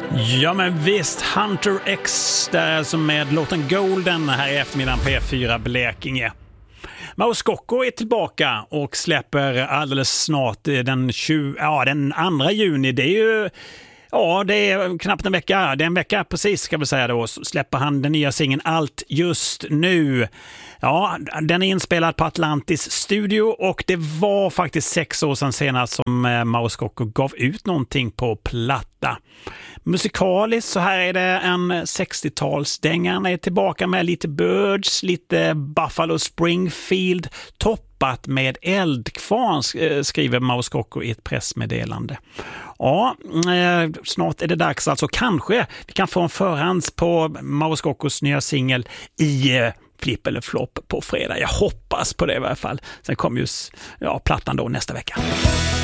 Ja men visst, Hunter X där som med låten Golden här i eftermiddagen på E4 Blekinge. Mauro Scocco är tillbaka och släpper alldeles snart den 2 juni. Det är ju det är knappt en vecka. Det är en vecka precis ska vi säga då. Så släpper han den nya singeln Allt just nu. Ja, den är inspelad på Atlantis studio och det var faktiskt 6 år sedan senast som Mauro Scocco gav ut någonting på platta. Musikaliskt så här är det en 60-talsdänga. Han är tillbaka med lite Birds, lite Buffalo Springfield, toppat med eldkvarn, skriver Mauro Scocco i ett pressmeddelande. Ja, snart är det dags alltså. Kanske vi kan få en förhands på Mauro Scoccos nya singel i Flipp eller flopp på fredag. Jag hoppas på det i alla fall. Sen kommer ju plattan då nästa vecka.